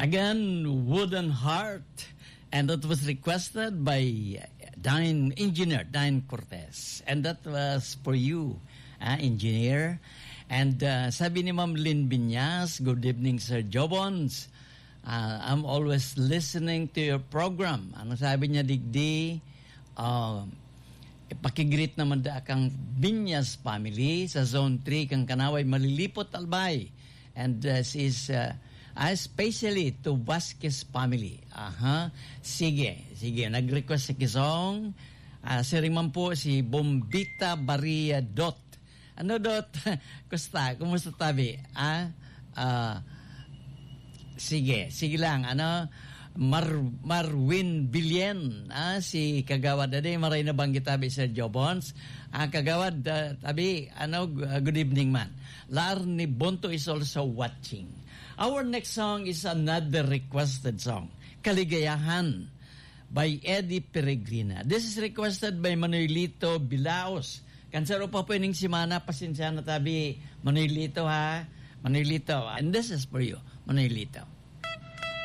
Again, Wooden Heart. And that was requested by Engineer Dine Cortez. And that was for you, Engineer. And sabi ni Ma'am Lynn Binyas, good evening, Sir Jobons. I'm always listening to your program. Ano sabi niya, Digdi? Ipakigreet naman da kang Binyas family sa Zone 3 kang Kanaway Malilipot Albay. And she's especially to Vasquez family. Sige. Nag-request si Kisong. Si Riman po, si Bombita Baria Dot. Ano Dot? Kumusta tabi? Sige lang. Marwin Bilyen. Si Kagawad. Maray na banggit tabi, Sir Jobons. Kagawad, tabi, good evening man. Larni Bonto is also watching. Our next song is another requested song, Kaligayahan by Eddie Peregrina. This is requested by Manuelito Bilaos. Kansaro pa po yung simana, pasensya na tabi, Manuelito ha. Manuelito, and this is for you, Manuelito.